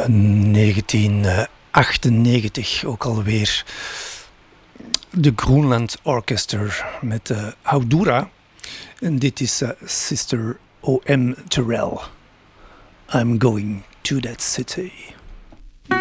1998 ook alweer. De Groenland Orchestra met Haudura. En dit is Sister O.M. Terrell. I'm going to that city.